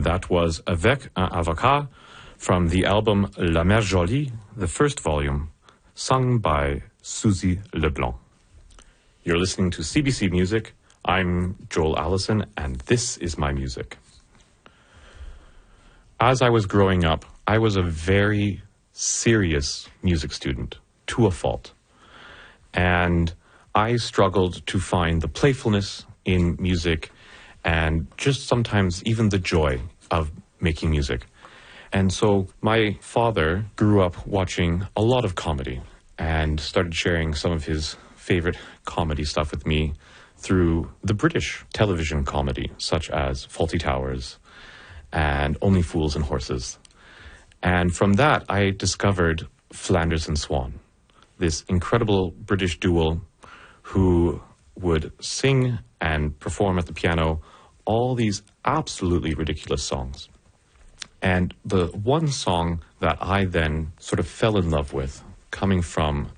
That was Avec un avocat from the album La Mère Jolie, the first volume, sung by Suzy Leblanc. You're listening to CBC Music. I'm Joel Allison, and this is my music. As I was growing up, I was a very serious music student, to a fault. And I struggled to find the playfulness in music and just sometimes even the joy of making music. And so my father grew up watching a lot of comedy and started sharing some of his favorite comedy stuff with me through the British television comedy, such as Fawlty Towers and Only Fools and Horses. And from that, I discovered Flanders and Swan, this incredible British duo who would sing and perform at the piano all these absolutely ridiculous songs. And the one song that I then sort of fell in love with, coming from